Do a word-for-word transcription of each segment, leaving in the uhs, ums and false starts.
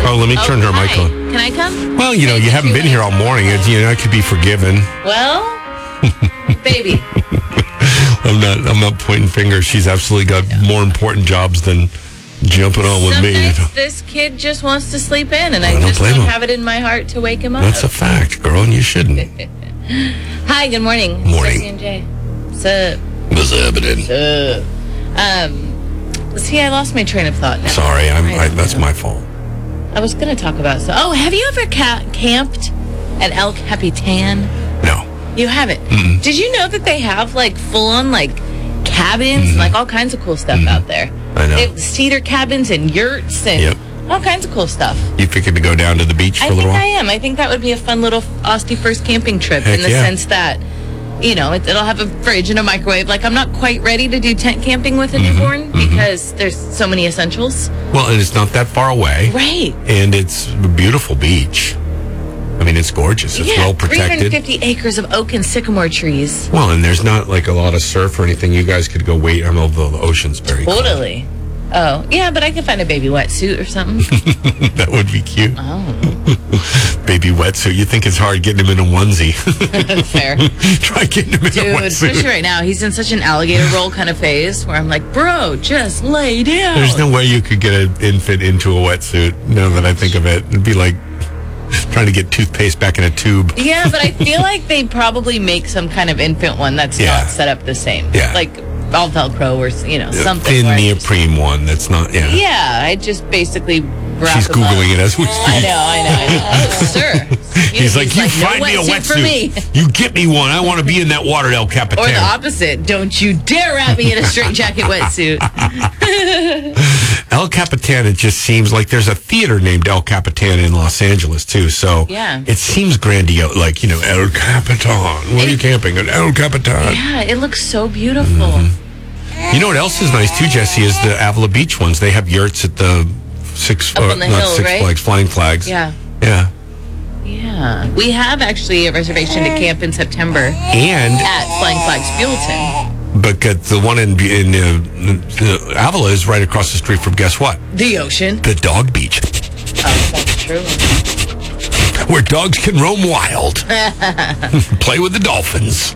Oh, let me turn her hi. mic on. Can I come? Well, you know, you haven't been here all morning. It, you know, I could be forgiven. Well, baby. I'm not. I'm not pointing fingers. She's absolutely got more important jobs than jumping on with Some me. nights this kid just wants to sleep in, and I, I don't just blame don't him. have it in my heart to wake him up. That's a fact, girl, and you shouldn't. Hi, good morning. Morning. Stacey and Jay. What's up? What's happening? What's up? Um, see, I lost my train of thought now. Sorry, I'm. I I, don't that's know. my fault. I was going to talk about so. Oh, have you ever ca- camped at El Capitan? No. You haven't. Mm-mm. Did you know that they have like full on like cabins Mm-hmm. and like all kinds of cool stuff Mm-hmm. out there? I know. They have cedar cabins and yurts and Yep. all kinds of cool stuff. You figured to go down to the beach for I a little think I while? am. I think that would be a fun little Austie first camping trip Heck in the yeah. sense that, you know, it, it'll have a fridge and a microwave. Like, I'm not quite ready to do tent camping with a Mm-hmm. newborn because there's so many essentials. Well, and it's not that far away. Right. And it's a beautiful beach. I mean, it's gorgeous. It's yeah, well three hundred protected. fifty acres of oak and sycamore trees. Well, and there's not like a lot of surf or anything. You guys could go wait. I know the ocean's very cold. Totally. Oh, yeah, but I could find a baby wetsuit or something. That would be cute. Oh, Baby wetsuit. You think it's hard getting him in a onesie. fair. Try getting him in Dude, a wetsuit. especially right now, he's in such an alligator roll kind of phase where I'm like, bro, just lay down. There's no way you could get an infant into a wetsuit. Now that I think of it, it'd be like trying to get toothpaste back in a tube. Yeah, but I feel like they probably make some kind of infant one that's Yeah. not set up the same. Yeah. Like all Velcro or, you know, something. Thin where I just- neoprene one. That's not. Yeah. yeah, I just basically wrap She's them up. googling it as we speak. I know, I know, I know. Oh, sir. You- He's like, you no find me a wetsuit for wetsuit. me. You get me one. I want to be in that water at El Capitan. Or the opposite. Don't you dare wrap me in a straitjacket wetsuit. El Capitan, it just seems like there's a theater named El Capitan in Los Angeles, too. So Yeah. it seems grandiose. Like, you know, El Capitan. Where are you camping? At El Capitan. Yeah, it looks so beautiful. Mm-hmm. You know what else is nice, too, Jesse, is the Avila Beach ones. They have yurts at the Six, Up uh, on the not hill, Six right? Flags, Flying Flags. Yeah. Yeah. Yeah. We have actually a reservation to camp in September And, at Flying Flags Buellton. but uh, the one in, in uh, uh, Avila is right across the street from, guess what? The ocean. The Dog Beach, Oh, that's true. where dogs can roam wild. Play with the dolphins.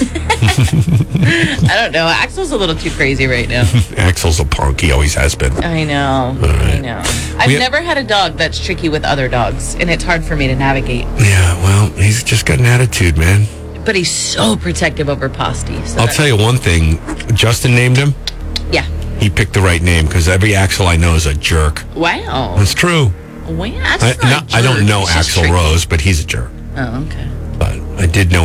I don't know. Axel's a little too crazy right now. Axel's a punk. He always has been. I know. I right. know. I've We- never had a dog that's tricky with other dogs, and it's hard for me to navigate. Yeah, well, he's just got an attitude, man. But he's so protective over Posty. So I'll that- tell you one thing. Justin named him. Yeah. He picked the right name because every Axel I know is a jerk. Wow. That's true. Wow. I, Axel's not a not- I don't jerk. know He's just Axel tricky. Rose, but he's a jerk. Oh, okay. But I did know